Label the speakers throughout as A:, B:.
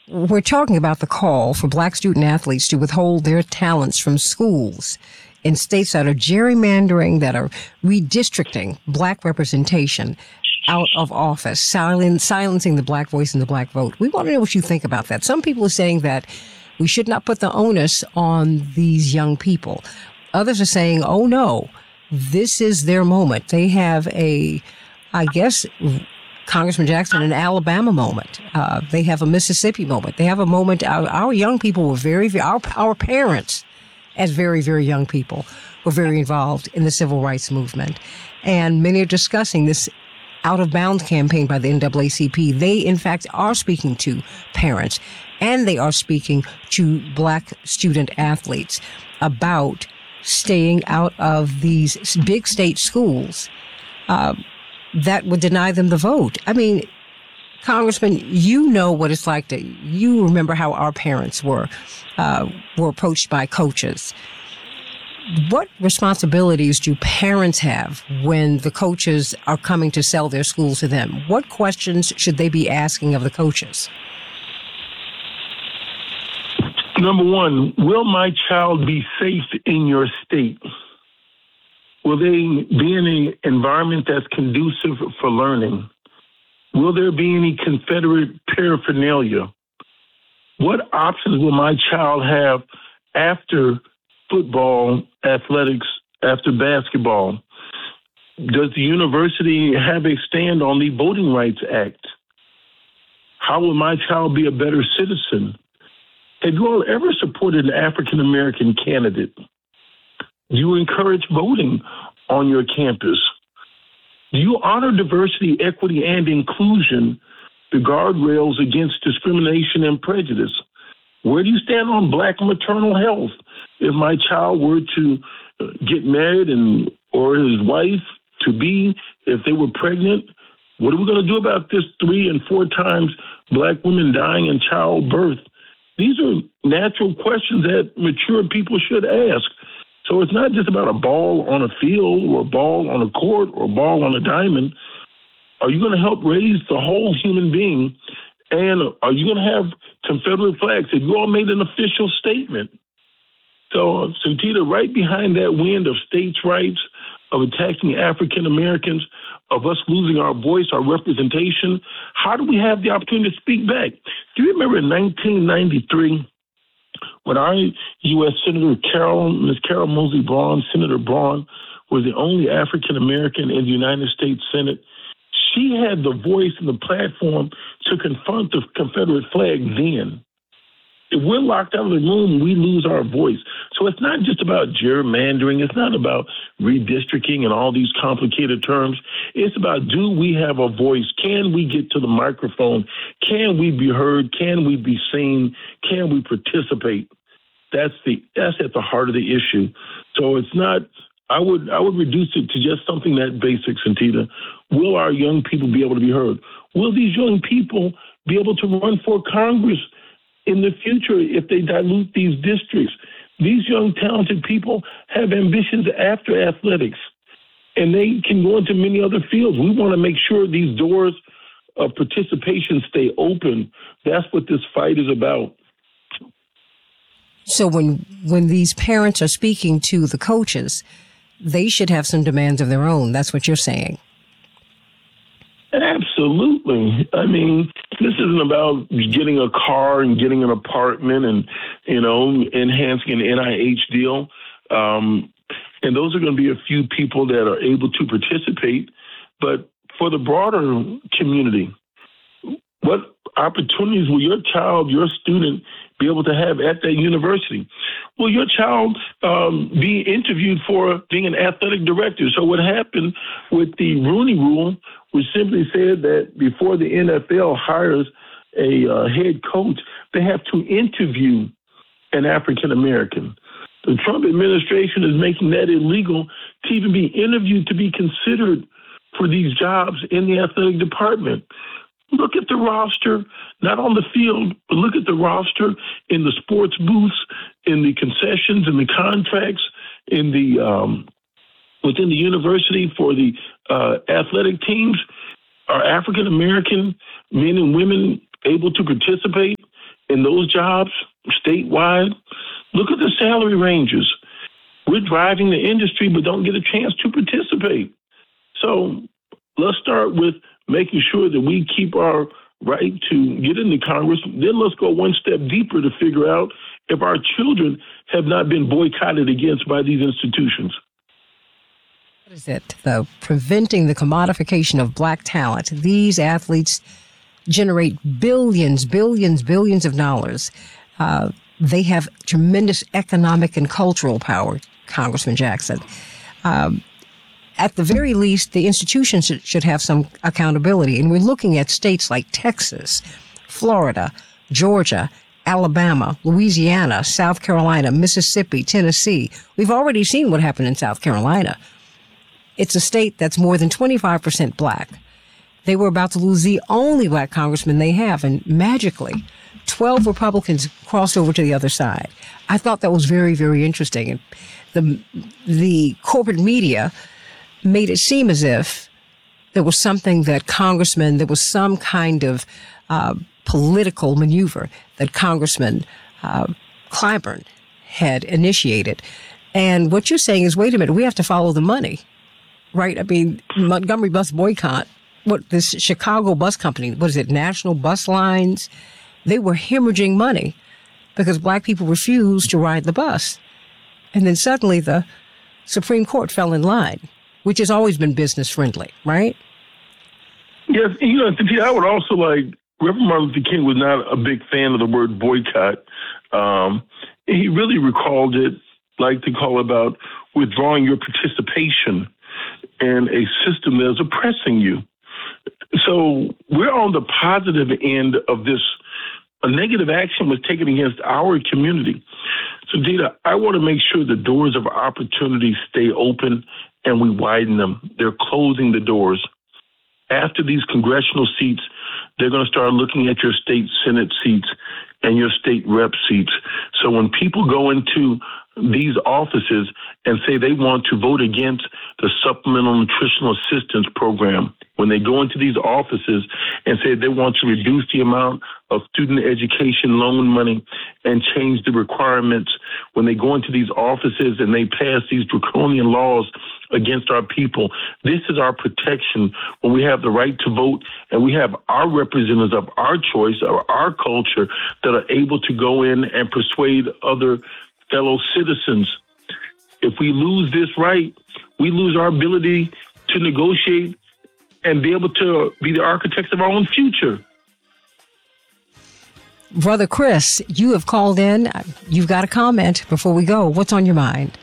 A: We're talking about the call for black student athletes to withhold their talents from schools in states that are gerrymandering, that are redistricting black representation out of office, silencing the black voice and the black vote. We want to know what you think about that. Some people are saying that we should not put the onus on these young people. Others are saying, oh no, this is their moment. They have I guess, Congressman Jackson, an Alabama moment. They have a Mississippi moment. They have a moment. Our young people were our parents, as very, very young people, were very involved in the civil rights movement. And many are discussing this out of bounds campaign by the NAACP. They, in fact, are speaking to parents and they are speaking to black student athletes about staying out of these big state schools that would deny them the vote. I mean, Congressman, you know what it's like you remember how our parents were approached by coaches. What responsibilities do parents have when the coaches are coming to sell their schools to them? What questions should they be asking of the coaches?
B: Number one, will my child be safe in your state? Will they be in an environment that's conducive for learning? Will there be any Confederate paraphernalia? What options will my child have after football, athletics, after basketball? Does the university have a stand on the Voting Rights Act? How will my child be a better citizen? Have you all ever supported an African-American candidate? Do you encourage voting on your campus? Do you honor diversity, equity, and inclusion, the guardrails against discrimination and prejudice? Where do you stand on black maternal health? If my child were to get married or his wife to be, if they were pregnant, what are we going to do about this 3 and 4 times black women dying in childbirth? These are natural questions that mature people should ask. So it's not just about a ball on a field or a ball on a court or a ball on a diamond. Are you going to help raise the whole human being? And are you going to have Confederate flags? Have you all made an official statement? So, Santita, right behind that wind of states' rights, of attacking African Americans, of us losing our voice, our representation, how do we have the opportunity to speak back? Do you remember in 1993, when our U.S. Senator Ms. Carol Moseley Braun, Senator Braun, was the only African American in the United States Senate? She had the voice and the platform to confront the Confederate flag then. If we're locked out of the room, we lose our voice. So it's not just about gerrymandering. It's not about redistricting and all these complicated terms. It's about, do we have a voice? Can we get to the microphone? Can we be heard? Can we be seen? Can we participate? That's at the heart of the issue. So it's not, I would reduce it to just something that basic, Santita. Will our young people be able to be heard? Will these young people be able to run for Congress in the future if they dilute these districts? These young, talented people have ambitions after athletics, and they can go into many other fields. We want to make sure these doors of participation stay open. That's what this fight is about.
A: So when these parents are speaking to the coaches, they should have some demands of their own. That's what you're saying.
B: Absolutely. I mean, this isn't about getting a car and getting an apartment and, enhancing an NIH deal. And those are going to be a few people that are able to participate. But for the broader community, what opportunities will your child, your student, be able to have at that university? Will your child be interviewed for being an athletic director? So what happened with the Rooney Rule, which simply said that before the NFL hires a head coach, they have to interview an African American. The Trump administration is making that illegal to even be interviewed, to be considered for these jobs in the athletic department. Look at the roster, not on the field, but look at the roster in the sports booths, in the concessions, in the contracts, in the within the university for the athletic teams. Are African American men and women able to participate in those jobs statewide, look at the salary ranges. We're driving the industry, but don't get a chance to participate. So let's start with making sure that we keep our right to get into Congress. Then let's go one step deeper to figure out if our children have not been boycotted against by these institutions.
A: What is it? The preventing the commodification of black talent. These athletes generate billions of dollars. They have tremendous economic and cultural power, Congressman Jackson. At the very least, the institutions should have some accountability. And we're looking at states like Texas, Florida, Georgia, Alabama, Louisiana, South Carolina, Mississippi, Tennessee. We've already seen what happened in South Carolina. It's a state that's more than 25% black. They were about to lose the only black congressman they have, and magically, 12 Republicans crossed over to the other side. I thought that was very, very interesting. And the corporate media made it seem as if there was something that there was some kind of political maneuver that Congressman Clyburn had initiated. And what you're saying is, wait a minute, we have to follow the money, right? I mean, Montgomery bus boycott, this Chicago bus company, what is it, National Bus Lines? They were hemorrhaging money because black people refused to ride the bus. And then suddenly the Supreme Court fell in line, which has always been business friendly, right?
B: Yes, I would also Reverend Martin Luther King was not a big fan of the word boycott. He really recalled it to call about withdrawing your participation in a system that is oppressing you. So we're on the positive end of this. A negative action was taken against our community. So, Dita, I want to make sure the doors of opportunity stay open and we widen them. They're closing the doors. After these congressional seats, they're going to start looking at your state Senate seats and your state rep seats. So when people go into these offices and say they want to vote against the Supplemental Nutritional Assistance Program, when they go into these offices and say they want to reduce the amount of student education loan money and change the requirements, when they go into these offices and they pass these draconian laws against our people, this is our protection when we have the right to vote and we have our representatives of our choice, of our culture, that are able to go in and persuade other fellow citizens. If we lose this right, we lose our ability to negotiate and be able to be the architects of our own future.
A: Brother Chris, you have called in. You've got a comment before we go. What's on your mind?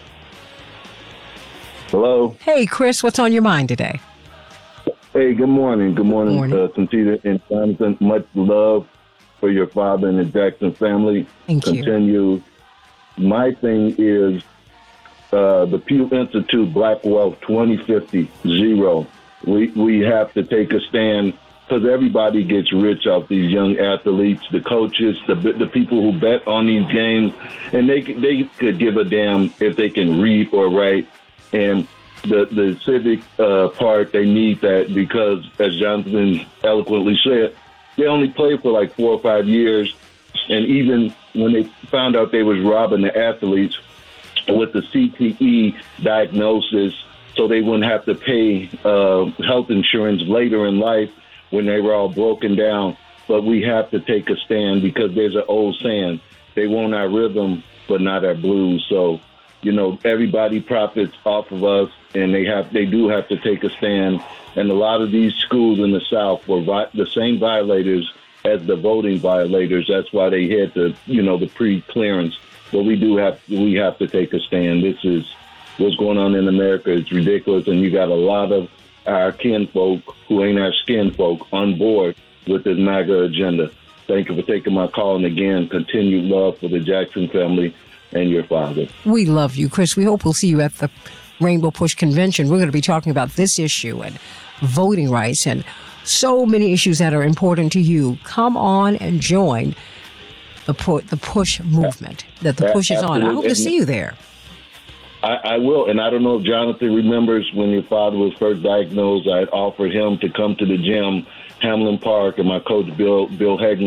C: Hello.
A: Hey, Chris, what's on your mind today?
C: Hey, good morning. Good morning, Santita and Jonathan. Much love for your father and the Jackson family.
A: Thank you.
C: Continue. My thing is the Pew Institute Black Wealth 2050 zero. We have to take a stand because everybody gets rich off these young athletes, the coaches, the people who bet on these games, and they could give a damn if they can read or write. And the civic part, they need that because, as Jonathan eloquently said, they only play for 4 or 5 years. And even when they found out they was robbing the athletes with the CTE diagnosis, so they wouldn't have to pay health insurance later in life when they were all broken down. But we have to take a stand because there's an old saying, they want our rhythm, but not our blues. So, everybody profits off of us, and they do have to take a stand. And a lot of these schools in the South were the same violators as the voting violators. That's why they had the pre-clearance. But we have to take a stand. This is what's going on in America. It's ridiculous, and you got a lot of our kinfolk who ain't our skin folk on board with this MAGA agenda. Thank you for taking my call, and again, continued love for the Jackson family and your father.
A: We love you, Chris. We hope we'll see you at the Rainbow Push Convention. We're going to be talking about this issue and voting rights and so many issues that are important to you. Come on and join the push movement that the push is on. I hope to see you there.
C: I will, and I don't know if Jonathan remembers when your father was first diagnosed, I offered him to come to the gym, Hamlin Park, and my coach, Bill Hagelin,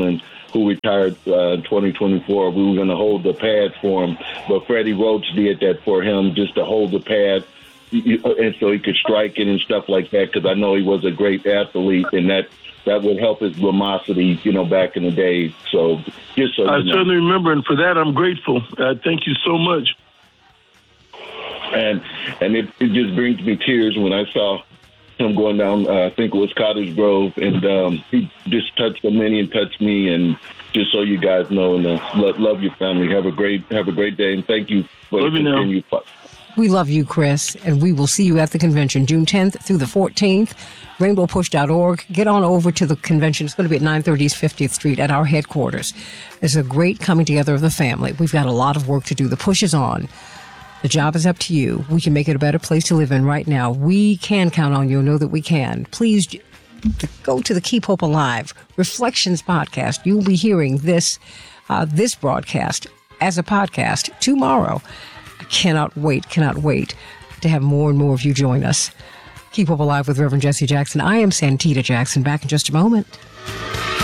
C: who retired in 2024. We were going to hold the pad for him, but Freddie Roach did that for him just to hold the pad, and so he could strike it and stuff like that, because I know he was a great athlete, and that would help his lumosity, back in the day. So just so
B: I certainly remember, and for that I'm grateful. Thank you so much.
C: And it just brings me tears when I saw him going down, I think it was Cottage Grove, and he just touched so many and touched me. And just so you guys know, and love your family. Have a great day, and thank you for the continued.
A: We love you, Chris, and we will see you at the convention June 10th through the 14th. RainbowPush.org. Get on over to the convention. It's going to be at 930 East 50th Street at our headquarters. It's a great coming together of the family. We've got a lot of work to do. The push is on. The job is up to you. We can make it a better place to live in right now. We can count on you. Know that we can. Please go to the Keep Hope Alive Reflections podcast. You'll be hearing this broadcast as a podcast tomorrow. I cannot wait to have more and more of you join us. Keep Hope Alive with Reverend Jesse Jackson. I am Santita Jackson. Back in just a moment.